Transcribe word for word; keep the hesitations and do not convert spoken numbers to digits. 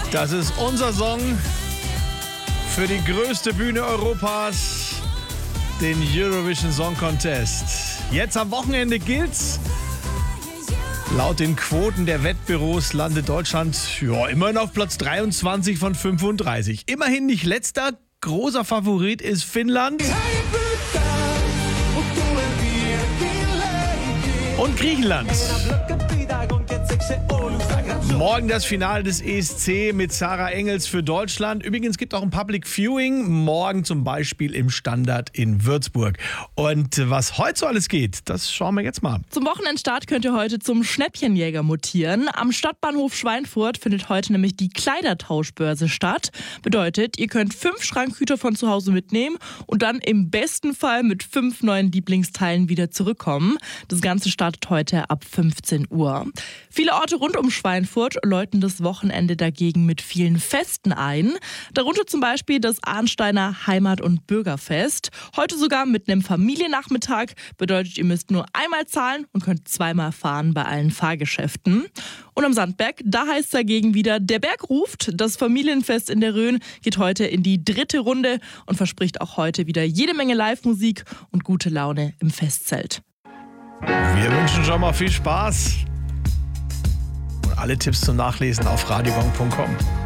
Das ist unser Song für die größte Bühne Europas, den Eurovision Song Contest. Jetzt am Wochenende gilt's. Laut den Quoten der Wettbüros landet Deutschland ja, immerhin auf Platz dreiundzwanzig von fünfunddreißig. Immerhin nicht letzter. Großer Favorit ist Finnland. Und Griechenland. Morgen das Finale des E S C mit Sarah Engels für Deutschland. Übrigens gibt es auch ein Public Viewing. Morgen zum Beispiel im Standard in Würzburg. Und was heute so alles geht, das schauen wir jetzt mal. Zum Wochenendstart könnt ihr heute zum Schnäppchenjäger mutieren. Am Stadtbahnhof Schweinfurt findet heute nämlich die Kleidertauschbörse statt. Bedeutet, ihr könnt fünf Schrankhüter von zu Hause mitnehmen und dann im besten Fall mit fünf neuen Lieblingsteilen wieder zurückkommen. Das Ganze startet heute ab fünfzehn Uhr. Viele Orte rund um Schweinfurt läuten das Wochenende dagegen mit vielen Festen ein. Darunter zum Beispiel das Arnsteiner Heimat- und Bürgerfest. Heute sogar mit einem Familiennachmittag. Bedeutet, ihr müsst nur einmal zahlen und könnt zweimal fahren bei allen Fahrgeschäften. Und am Sandberg, da heißt es dagegen wieder, der Berg ruft. Das Familienfest in der Rhön geht heute in die dritte Runde und verspricht auch heute wieder jede Menge Live-Musik und gute Laune im Festzelt. Wir wünschen schon mal viel Spaß. Und alle Tipps zum Nachlesen auf radiogong punkt com.